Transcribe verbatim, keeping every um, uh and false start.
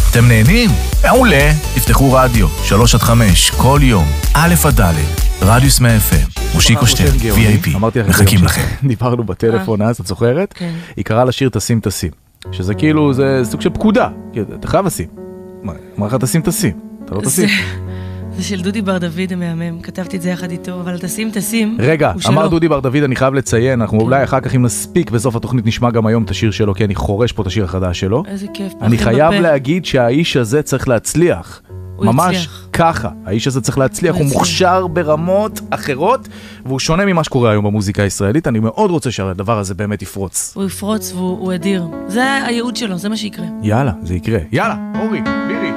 אתם נהנים? מעולה. תפתחו רדיו, שלוש עד חמש, כל יום, א' עד ד', רדיוס מאה אף אם, מושיקו שטרן, וי איי פי, מחכים לכם. דיברנו בטלפון אז, את זוכרת? היא קראה לשיר תשים תשים, שזה כאילו, זה סוג של פקודה, אתה חייב לשים. אמר לך תשים תשים, אתה לא תשים. זה של דודי בר דוד המהמם, כתבתי את זה יחד איתו, אבל תשים תשים, רגע, אמר דודי בר דוד, אני חייב לציין, אנחנו אולי אחר כך אם נספיק בסוף התוכנית נשמע גם היום את השיר שלו, כי אני חורש פה את השיר החדש שלו. איזה כיף. אני חייב להגיד שהאיש הזה צריך להצליח. ממש ככה, האיש הזה צריך להצליח, הוא מוכשר ברמות אחרות, והוא שונה ממה שקורה היום במוזיקה הישראלית, אני מאוד רוצה שהדבר הזה באמת יפרוץ. הוא יפרוץ והוא אדיר, זה הייעוד שלו, זה מה שיקרה. יאללה, זה יקרה. יאללה, אורי, בירי.